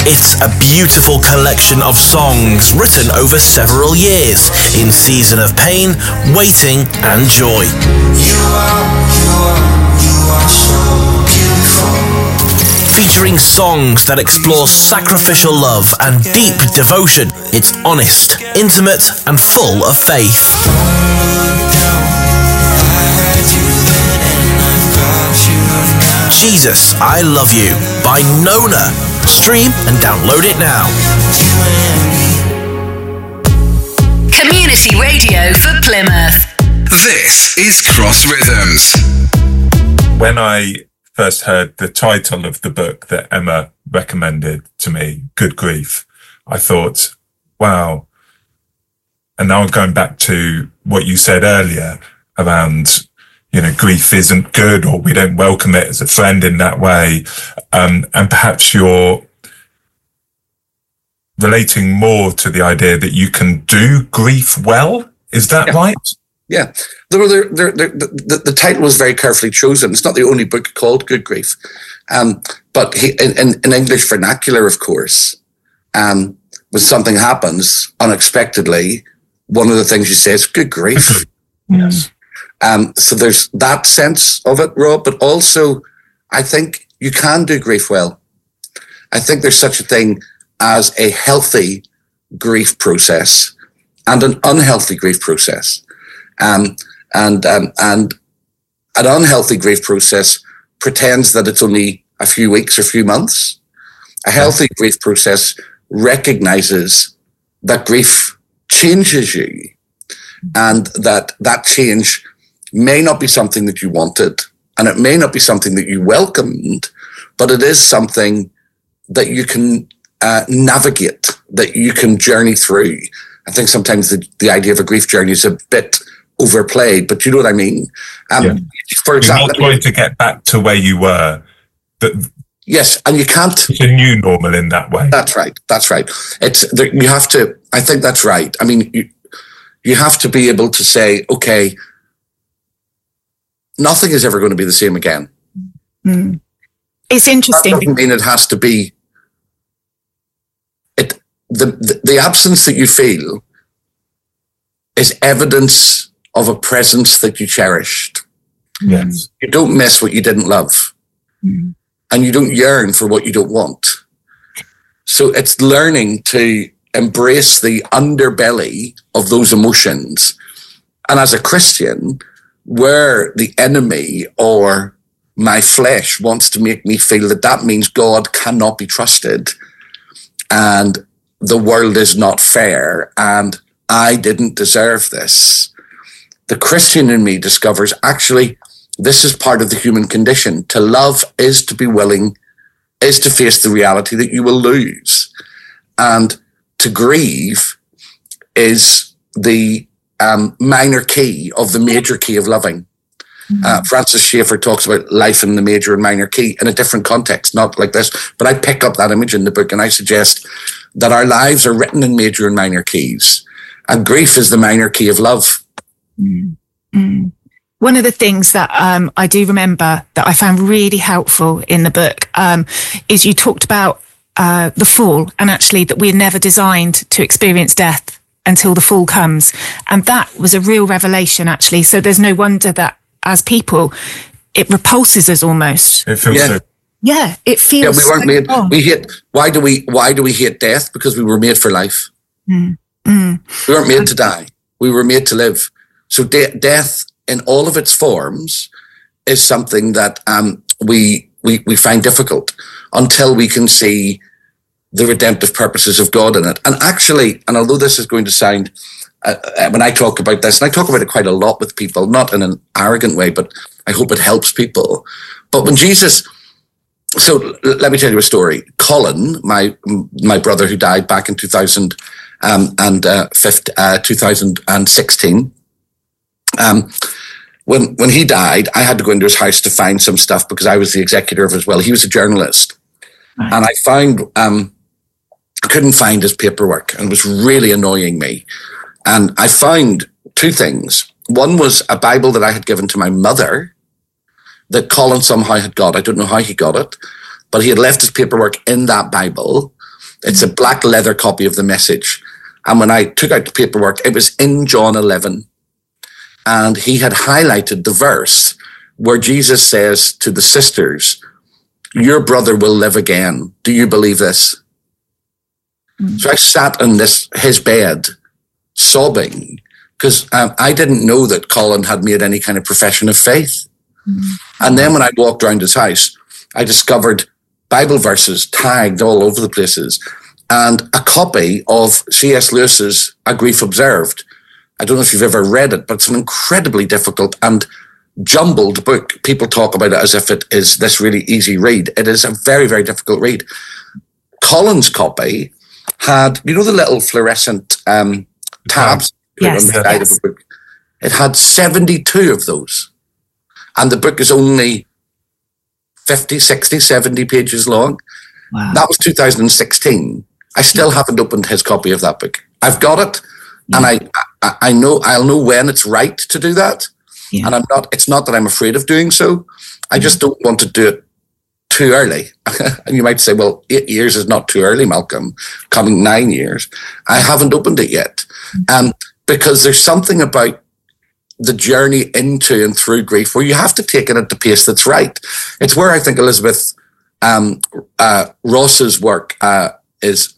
It's a beautiful collection of songs written over several years in season of pain, waiting and joy. You are so beautiful. Featuring songs that explore sacrificial love and deep devotion. It's honest, intimate and full of faith. Jesus, I Love You by Nona. Stream and download it now. Community radio for Plymouth. This is Cross Rhythms. When I first heard the title of the book that Emma recommended to me, Good Grief, I thought, wow. And now I'm going back to what you said earlier around, grief isn't good, or we don't welcome it as a friend in that way. And perhaps you're relating more to the idea that you can do grief well. Is that right? Yeah. The title was very carefully chosen. It's not the only book called Good Grief. But in English vernacular, of course, when something happens unexpectedly, one of the things you say is, good grief. Yes. So there's that sense of it, Rob, but also I think you can do grief well. I think there's such a thing as a healthy grief process and an unhealthy grief process. And an unhealthy grief process pretends that it's only a few weeks or a few months. A healthy grief process recognizes that grief changes you and that change may not be something that you wanted, and it may not be something that you welcomed, but it is something that you can navigate, that you can journey through. I think sometimes the idea of a grief journey is a bit overplayed, but you know what I mean? For example, you're not going to get back to where you were. Yes, and you can't. It's a new normal in that way. That's right. You have to, I think that's right. I mean, you have to be able to say, okay, nothing is ever going to be the same again. Mm. It's interesting. That doesn't mean it has to be. The absence that you feel is evidence of a presence that you cherished. Yes. You don't miss what you didn't love. Mm. And you don't yearn for what you don't want. So it's learning to embrace the underbelly of those emotions. And as a Christian, where the enemy or my flesh wants to make me feel that means God cannot be trusted and the world is not fair and I didn't deserve this, the Christian in me discovers actually this is part of the human condition. To love is to be willing, is to face the reality that you will lose. And to grieve is the minor key of the major key of loving. Francis Schaeffer talks about life in the major and minor key in a different context, not like this, but I pick up that image in the book and I suggest that our lives are written in major and minor keys, and grief is the minor key of love. Mm. Mm. One of the things that I do remember that I found really helpful in the book is you talked about the fall, and actually that we're never designed to experience death until the fall comes. And that was a real revelation, actually. So there's no wonder that as people, it repulses us almost. It feels so. Yeah, it feels. Yeah, we weren't made. Wrong. We hate. Why do we hate death? Because we were made for life. Mm. Mm. We weren't made to die. We were made to live. So death in all of its forms is something that we find difficult until we can see the redemptive purposes of God in it. And actually, and although this is going to sound, when I talk about this, and I talk about it quite a lot with people, not in an arrogant way, but I hope it helps people. But when Jesus, so let me tell you a story. Colin, my brother who died back in 2016, when he died, I had to go into his house to find some stuff because I was the executor of his will. He was a journalist. Right. And I found, I couldn't find his paperwork and it was really annoying me. And I found two things. One was a Bible that I had given to my mother that Colin somehow had got. I don't know how he got it, but he had left his paperwork in that Bible. It's a black leather copy of the Message. And when I took out the paperwork, it was in John 11. And he had highlighted the verse where Jesus says to the sisters, your brother will live again. Do you believe this? So I sat in his bed sobbing because I didn't know that Colin had made any kind of profession of faith. And then when I walked around his house, I discovered Bible verses tagged all over the places and a copy of C.S. Lewis's A Grief Observed. I don't know if you've ever read it, but it's an incredibly difficult and jumbled book. People talk about it as if it is this really easy read. It is a very, very difficult read. Colin's copy had, the little fluorescent tabs on the side of a book. It had 72 of those. And the book is only 50, 60, 70 pages long. Wow. That was 2016. I still haven't opened his copy of that book. I've got it, and I'll know when it's right to do that. Yeah. And it's not that I'm afraid of doing so. I just don't want to do it too early. And you might say, well, 8 years is not too early, Malcolm. Coming 9 years. I haven't opened it yet. Because there's something about the journey into and through grief where you have to take it at the pace that's right. It's where I think Elizabeth Ross's work is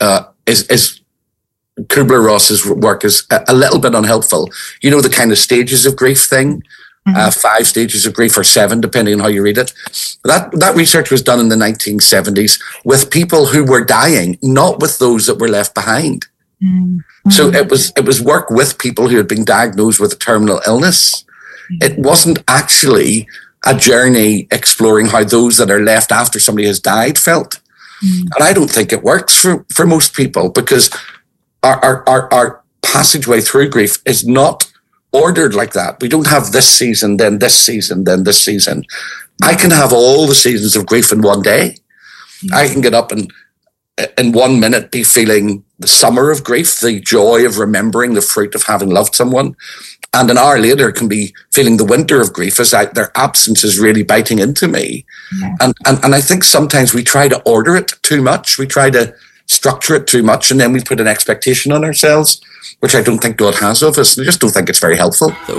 Kubler-Ross's work is a little bit unhelpful. The kind of stages of grief thing, 5 stages of grief or 7, depending on how you read it. That research was done in the 1970s with people who were dying, not with those that were left behind. So it was work with people who had been diagnosed with a terminal illness. It wasn't actually a journey exploring how those that are left after somebody has died felt. And I don't think it works for most people because our passageway through grief is not ordered like that. We don't have this season, then this season, then this season. I can have all the seasons of grief in one day. I can get up and in 1 minute be feeling the summer of grief, the joy of remembering the fruit of having loved someone. And an hour later can be feeling the winter of grief as their absence is really biting into me. Yeah. And I think sometimes we try to order it too much. We try to structure it too much. And then we put an expectation on ourselves, which I don't think God has of us. I just don't think it's very helpful.